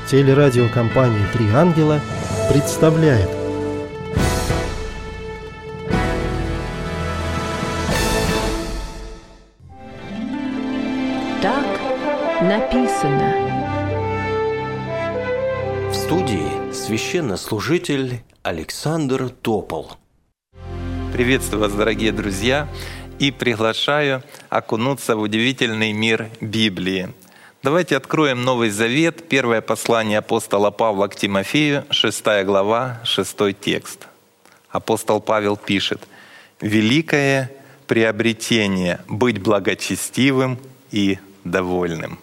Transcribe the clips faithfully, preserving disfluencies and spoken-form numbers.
Телерадиокомпания «Три ангела» представляет. Так написано. В студии священнослужитель Александр Топол. Приветствую вас, дорогие друзья, и приглашаю окунуться в удивительный мир Библии. Давайте откроем Новый Завет, первое послание апостола Павла к Тимофею, шестая глава, шестой текст. Апостол Павел пишет: «Великое приобретение — быть благочестивым и довольным».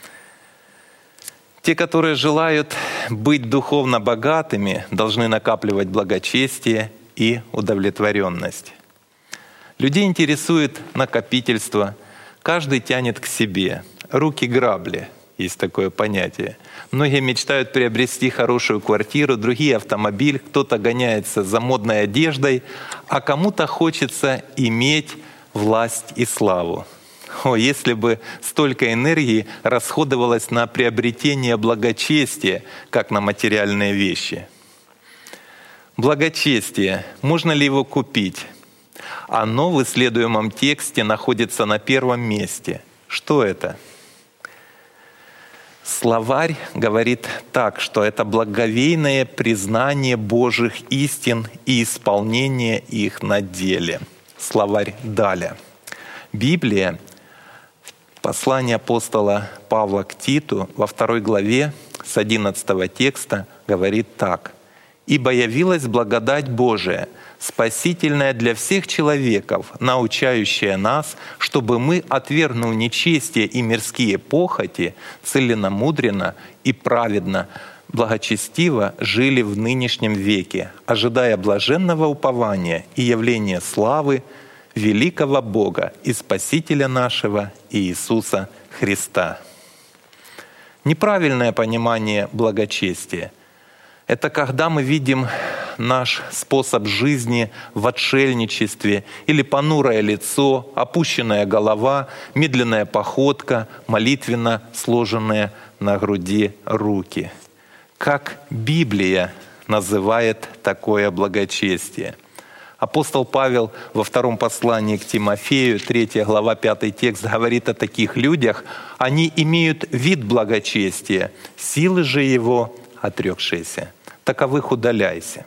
Те, которые желают быть духовно богатыми, должны накапливать благочестие и удовлетворенность. Людей интересует накопительство, каждый тянет к себе. Руки грабли, есть такое понятие. Многие мечтают приобрести хорошую квартиру, другие — автомобиль, кто-то гоняется за модной одеждой, а кому-то хочется иметь власть и славу. О, если бы столько энергии расходовалось на приобретение благочестия, как на материальные вещи. Благочестие, можно ли его купить? Оно в исследуемом тексте находится на первом месте. Что это? Словарь говорит так, что это благоговейное признание Божьих истин и исполнение их на деле. Словарь Даля. Библия, послание апостола Павла к Титу во второй главе с одиннадцатого текста говорит так: «Ибо явилась благодать Божия, спасительная для всех человеков, научающая нас, чтобы мы, отвергнув нечестие и мирские похоти, целенамудренно и праведно, благочестиво жили в нынешнем веке, ожидая блаженного упования и явления славы великого Бога и Спасителя нашего Иисуса Христа». Неправильное понимание благочестия — это когда мы видим наш способ жизни в отшельничестве или понурое лицо, опущенная голова, медленная походка, молитвенно сложенные на груди руки. Как Библия называет такое благочестие? Апостол Павел во втором послании к Тимофею, третья глава, пятый текст, говорит о таких людях: «Они имеют вид благочестия, силы же его отрекшиеся. Таковых удаляйся».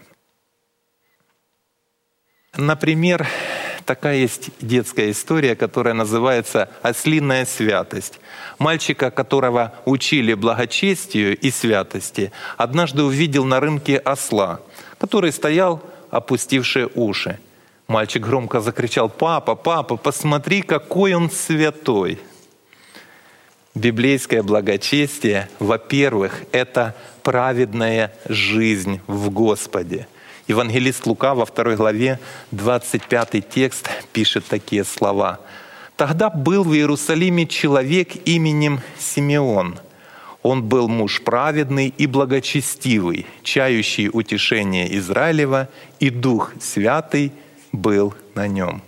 Например, такая есть детская история, которая называется «Ослиная святость». Мальчика, которого учили благочестию и святости, однажды увидел на рынке осла, который стоял, опустивший уши. Мальчик громко закричал: «Папа, папа, посмотри, какой он святой!» Библейское благочестие, во-первых, это праведная жизнь в Господе. Евангелист Лука во второй главе, двадцать пятый текст, пишет такие слова: «Тогда был в Иерусалиме человек именем Симеон. Он был муж праведный и благочестивый, чающий утешение Израилева, и Дух Святый был на нем».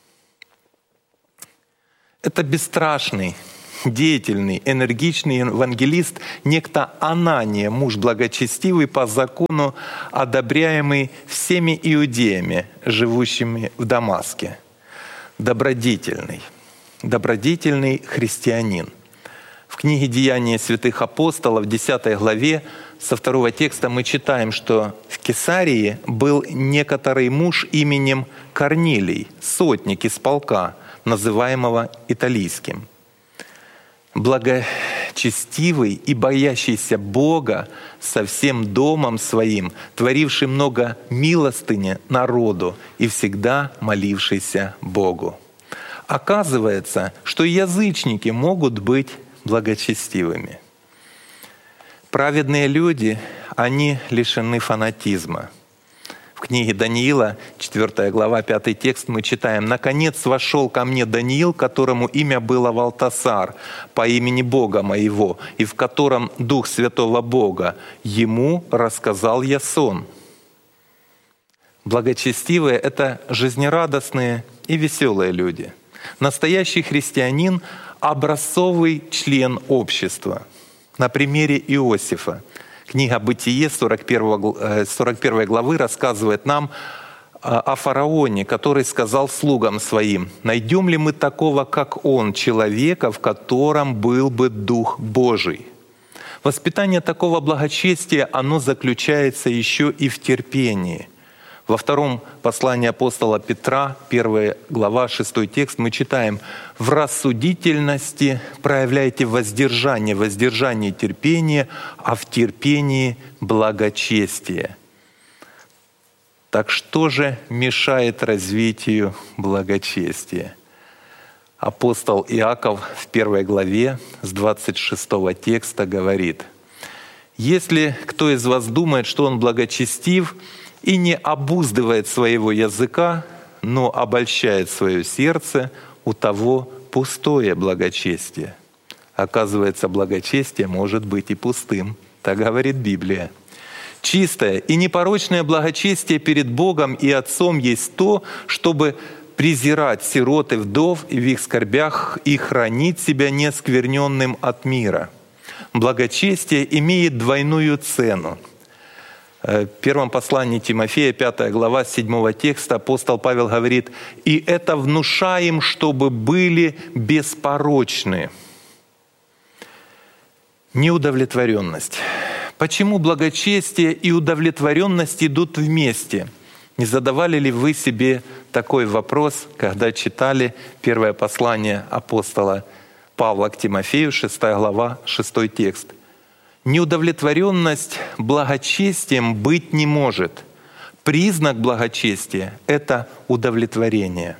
Это бесстрашный, деятельный, энергичный евангелист, некто Анания, муж благочестивый по закону, одобряемый всеми иудеями, живущими в Дамаске. Добродетельный, добродетельный христианин. В книге «Деяния святых апостолов» в десятой главе со второго текста мы читаем, что в Кесарии был некоторый муж именем Корнилий, сотник из полка, называемого Италийским. Благочестивый и боящийся Бога со всем домом своим, творивший много милостыни народу и всегда молившийся Богу. Оказывается, что язычники могут быть благочестивыми. Праведные люди, они лишены фанатизма. В книге Даниила, четвёртая глава, пятый текст, мы читаем: «Наконец вошел ко мне Даниил, которому имя было Валтасар, по имени Бога моего, и в котором Дух Святого Бога. Ему рассказал я сон». Благочестивые — это жизнерадостные и веселые люди. Настоящий христианин — образцовый член общества. на примере Иосифа. Книга «Бытие» сорок первой главы рассказывает нам о фараоне, который сказал слугам своим: «Найдем ли мы такого, как он, человека, в котором был бы Дух Божий?» Воспитание такого благочестия, оно заключается еще и в терпении. Во втором послании апостола Петра, первая глава, шестой текст, мы читаем: «В рассудительности проявляйте воздержание, воздержание терпение, а в терпении благочестие». Так что же мешает развитию благочестия? Апостол Иаков в первой главе с двадцать шестого текста говорит: «Если кто из вас думает, что он благочестив, и не обуздывает своего языка, но обольщает свое сердце, у того пустое благочестие». Оказывается, благочестие может быть и пустым. Так говорит Библия. Чистое и непорочное благочестие перед Богом и Отцом есть то, чтобы презирать сирот и вдов и в их скорбях и хранить себя неоскверненным от мира. Благочестие имеет двойную цену. В первом послании Тимофея, пятая глава, седьмого текста, апостол Павел говорит: «И это внушаем, чтобы были беспорочны». Неудовлетворенность. Почему благочестие и удовлетворенность идут вместе? Не задавали ли вы себе такой вопрос, когда читали первое послание апостола Павла к Тимофею, шестая глава, шестой текст? Неудовлетворенность благочестием быть не может. Признак благочестия — это удовлетворение.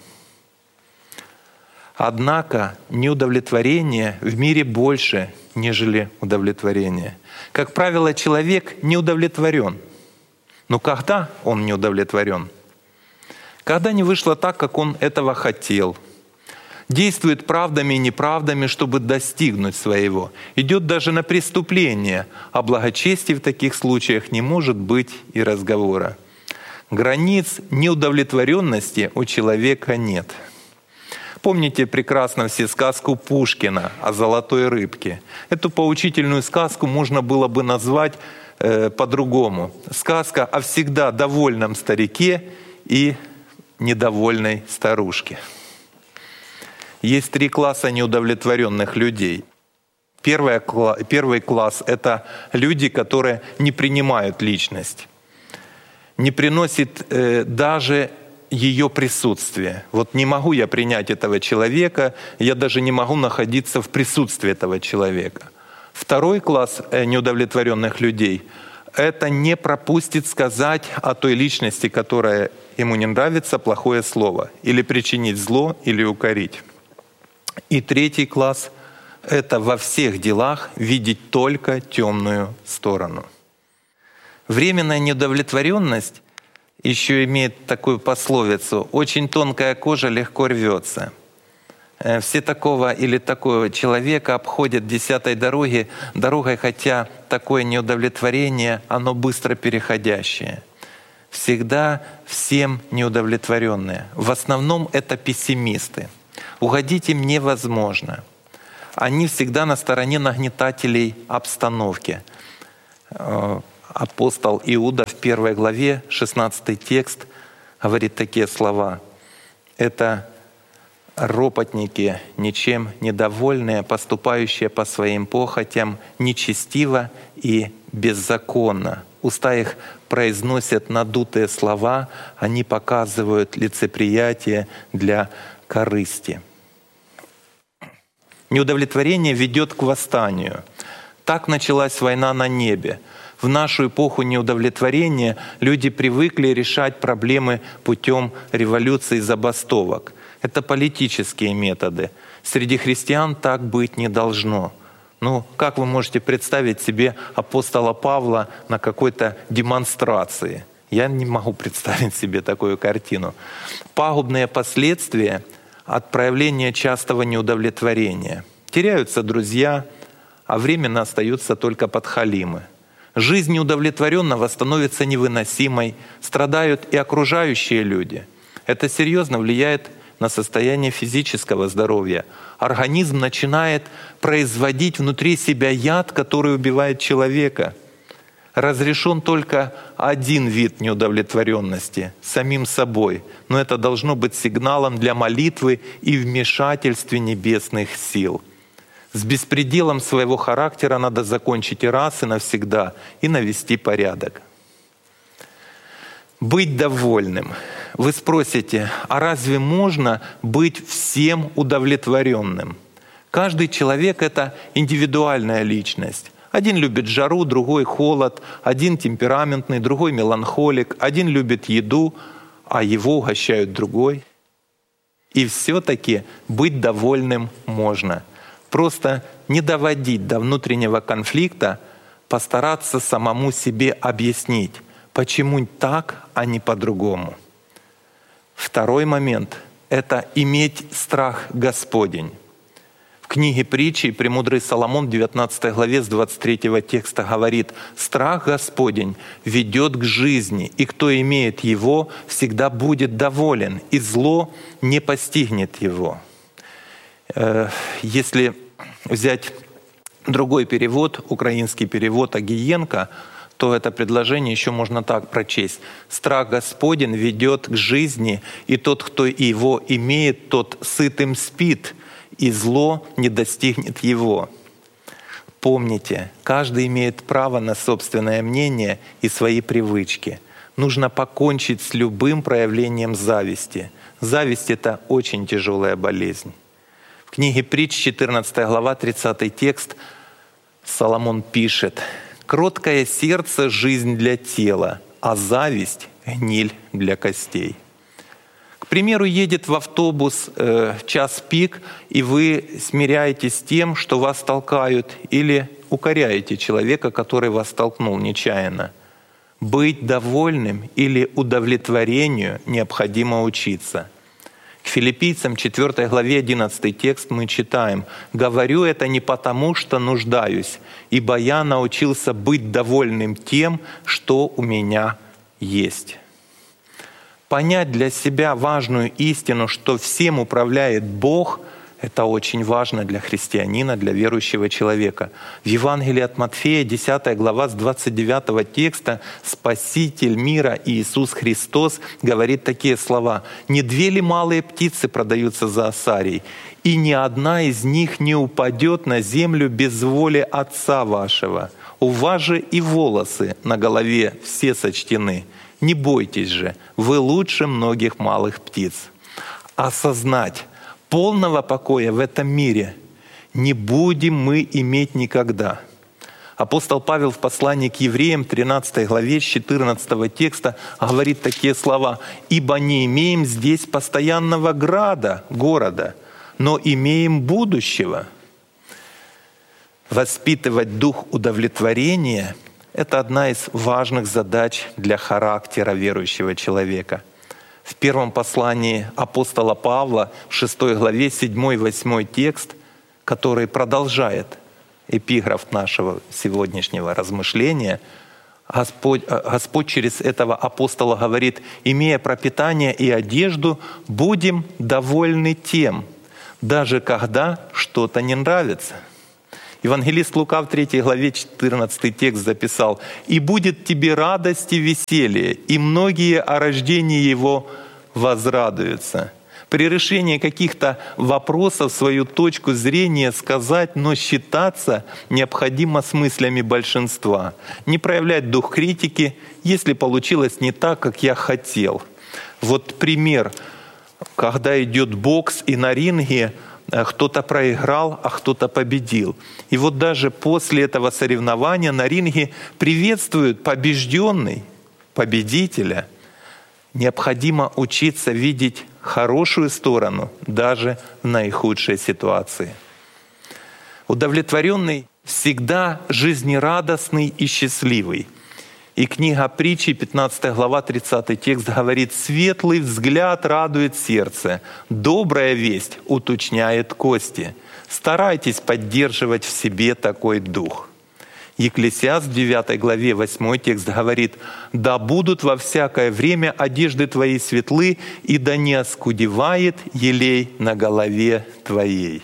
Однако неудовлетворение в мире больше, нежели удовлетворение. Как правило, человек не удовлетворен. Но когда он не удовлетворен? Когда не вышло так, как он этого хотел. Действует правдами и неправдами, чтобы достигнуть своего. Идет даже на преступление. О благочестии в таких случаях не может быть и разговора. Границ неудовлетворенности у человека нет. Помните прекрасно все сказку Пушкина о золотой рыбке. Эту поучительную сказку можно было бы назвать э, по-другому. Сказка о всегда довольном старике и недовольной старушке. Есть три класса неудовлетворенных людей. Первый, первый класс — это люди, которые не принимают личность, не приносят э, даже ее присутствие. Вот не могу я принять этого человека, я даже не могу находиться в присутствии этого человека. Второй класс неудовлетворенных людей — это не пропустит сказать о той личности, которая ему не нравится, плохое слово, или причинить зло, или укорить. И третий класс — это во всех делах видеть только темную сторону. Временная неудовлетворенность еще имеет такую пословицу: «Очень тонкая кожа легко рвется». Все такого или такого человека обходят десятой дороги, дорогой, хотя такое неудовлетворение, оно быстро переходящее. Всегда всем неудовлетворенные. В основном это пессимисты. Угодить им невозможно. Они всегда на стороне нагнетателей обстановки. Апостол Иуда в первой главе, шестнадцатый текст, говорит такие слова: «Это ропотники, ничем недовольные, поступающие по своим похотям, нечестиво и беззаконно. Уста их произносят надутые слова, они показывают лицеприятие для корысти». Неудовлетворение ведет к восстанию. Так началась война на небе. В нашу эпоху неудовлетворения люди привыкли решать проблемы путем революций и забастовок. Это политические методы. Среди христиан так быть не должно. Ну, как вы можете представить себе апостола Павла на какой-то демонстрации? Я не могу представить себе такую картину. Пагубные последствия от проявления частого неудовлетворения. Теряются друзья, а временно остаются только подхалимы. Жизнь неудовлетворенного становится невыносимой, страдают и окружающие люди. Это серьезно влияет на состояние физического здоровья. Организм начинает производить внутри себя яд, который убивает человека. Разрешен только один вид неудовлетворенности — самим собой, но это должно быть сигналом для молитвы и вмешательства небесных сил. С беспределом своего характера надо закончить и раз и навсегда и навести порядок. Быть довольным. Вы спросите, а разве можно быть всем удовлетворенным? Каждый человек — это индивидуальная личность. Один любит жару, другой холод, один темпераментный, другой меланхолик, один любит еду, а его угощают другой. И все-таки быть довольным можно. Просто не доводить до внутреннего конфликта, постараться самому себе объяснить, почему так, а не по-другому. Второй момент — это иметь страх Господень. В книге притчи премудрый Соломон в девятнадцатой главе с двадцать третьего текста говорит: «Страх Господень ведет к жизни, и кто имеет его, всегда будет доволен, и зло не постигнет его». Если взять другой перевод, украинский перевод Агиенко, то это предложение еще можно так прочесть: «Страх Господень ведет к жизни, и тот, кто его имеет, тот сытым спит, и зло не достигнет его». Помните, каждый имеет право на собственное мнение и свои привычки. Нужно покончить с любым проявлением зависти. Зависть — это очень тяжелая болезнь. В книге Притч, четырнадцатая глава, тридцатый текст, Соломон пишет: «Кроткое сердце — жизнь для тела, а зависть — гниль для костей». К примеру, едет в автобус э, час пик, и вы смиряетесь с тем, что вас толкают, или укоряете человека, который вас толкнул нечаянно. Быть довольным или удовлетворению необходимо учиться. К Филиппийцам четвёртой главе одиннадцатый текст мы читаем: «Говорю это не потому, что нуждаюсь, ибо я научился быть довольным тем, что у меня есть». Понять для себя важную истину, что всем управляет Бог, это очень важно для христианина, для верующего человека. В Евангелии от Матфея, десятая глава, с двадцать девятого текста, Спаситель мира Иисус Христос говорит такие слова: «Не две ли малые птицы продаются за осарий, и ни одна из них не упадет на землю без воли Отца вашего? У вас же и волосы на голове все сочтены. Не бойтесь же, вы лучше многих малых птиц». Осознать: полного покоя в этом мире не будем мы иметь никогда. Апостол Павел в послании к евреям, тринадцатой главе, с четырнадцатого текста говорит такие слова: «Ибо не имеем здесь постоянного града, города, но имеем будущего». Воспитывать дух удовлетворения — это одна из важных задач для характера верующего человека. В первом послании апостола Павла, в шестой главе, седьмой-восьмой текст, который продолжает эпиграф нашего сегодняшнего размышления, Господь, Господь через этого апостола говорит: «Имея пропитание и одежду, будем довольны тем, даже когда что-то не нравится». Евангелист Лука в третьей главе, четырнадцатый текст записал: «И будет тебе радость и веселье, и многие о рождении его возрадуются». При решении каких-то вопросов свою точку зрения сказать, но считаться необходимо с мыслями большинства. Не проявлять дух критики, если получилось не так, как я хотел. Вот пример, когда идет бокс, и на ринге кто-то проиграл, а кто-то победил. И вот даже после этого соревнования на ринге приветствуют побежденный победителя. Необходимо учиться видеть хорошую сторону даже в наихудшей ситуации. Удовлетворенный всегда жизнерадостный и счастливый. И книга притчи, пятнадцатая глава, тридцатый текст говорит: «Светлый взгляд радует сердце, добрая весть уточняет кости». Старайтесь поддерживать в себе такой дух. Екклесиаст в девятой главе, восьмой текст говорит: «Да будут во всякое время одежды твои светлы, и да не оскудевает елей на голове твоей».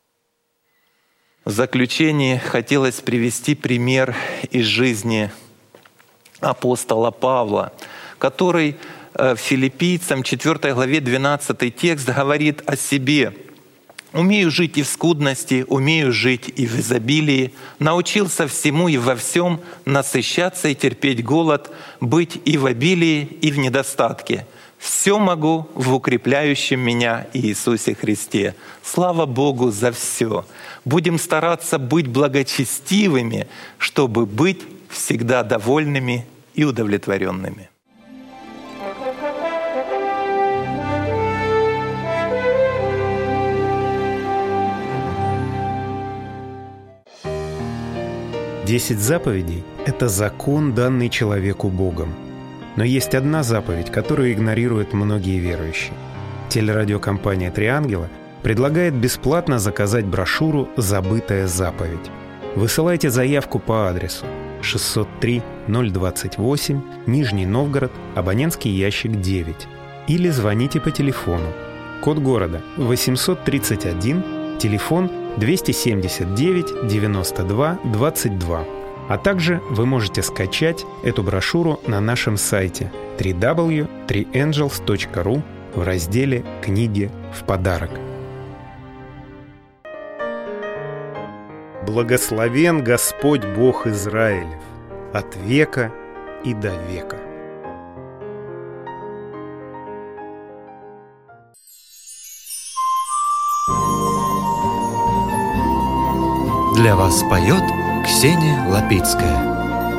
В заключение хотелось привести пример из жизни апостола Павла, который в Филиппийцам четвёртой главе двенадцатый текст говорит о себе: «Умею жить и в скудности, умею жить и в изобилии, научился всему и во всем насыщаться и терпеть голод, быть и в обилии, и в недостатке. Все могу в укрепляющем меня Иисусе Христе». Слава Богу за все. Будем стараться быть благочестивыми, чтобы быть всегда довольными и удовлетворенными. Десять заповедей – это закон, данный человеку Богом. Но есть одна заповедь, которую игнорируют многие верующие. Телерадиокомпания «Три ангела» предлагает бесплатно заказать брошюру «Забытая заповедь». Высылайте заявку по адресу шестьсот три ноль двадцать восемь, Нижний Новгород, абонентский ящик девять. Или звоните по телефону. Код города восемьсот тридцать один, телефон двести семьдесят девять девяносто два двадцать два. А также вы можете скачать эту брошюру на нашем сайте дабл ю дабл ю дабл ю точка три энджелс точка ру в разделе «Книги в подарок». Благословен Господь Бог Израилев от века и до века. Для вас поет Ксения Лапицкая.